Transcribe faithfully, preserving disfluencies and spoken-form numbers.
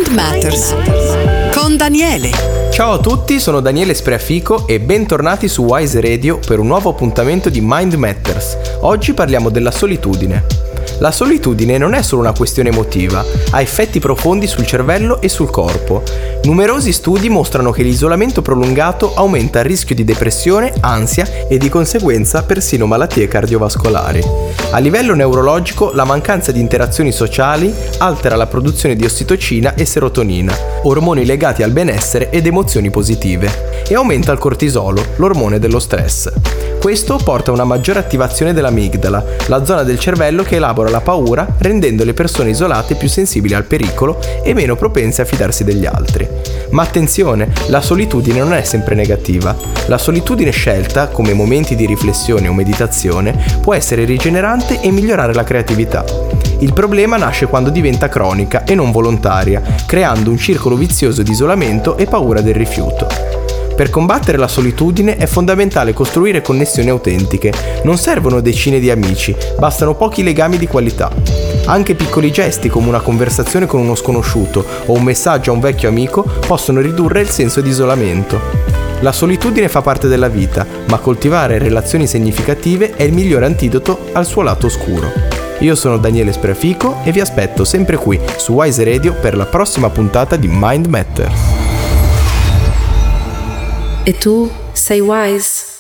Mind Matters con Daniele. Ciao a tutti, sono Daniele Spreafico e bentornati su Wise Radio per un nuovo appuntamento di Mind Matters. Oggi parliamo della solitudine. La solitudine non è solo una questione emotiva, ha effetti profondi sul cervello e sul corpo. Numerosi studi mostrano che l'isolamento prolungato aumenta il rischio di depressione, ansia e di conseguenza persino malattie cardiovascolari. A livello neurologico, la mancanza di interazioni sociali altera la produzione di ossitocina e serotonina, ormoni legati al benessere ed emozioni positive, e aumenta il cortisolo, l'ormone dello stress. Questo porta a una maggiore attivazione dell'amigdala, la zona del cervello che elabora la paura, rendendo le persone isolate più sensibili al pericolo e meno propense a fidarsi degli altri. Ma attenzione, la solitudine non è sempre negativa. La solitudine scelta, come momenti di riflessione o meditazione, può essere rigenerante e migliorare la creatività. Il problema nasce quando diventa cronica e non volontaria, creando un circolo vizioso di isolamento e paura del rifiuto. Per combattere la solitudine è fondamentale costruire connessioni autentiche. Non servono decine di amici, bastano pochi legami di qualità. Anche piccoli gesti come una conversazione con uno sconosciuto o un messaggio a un vecchio amico possono ridurre il senso di isolamento. La solitudine fa parte della vita, ma coltivare relazioni significative è il migliore antidoto al suo lato oscuro. Io sono Daniele Spreafico e vi aspetto sempre qui su Wise Radio per la prossima puntata di Mind Matters. E tu sei wise?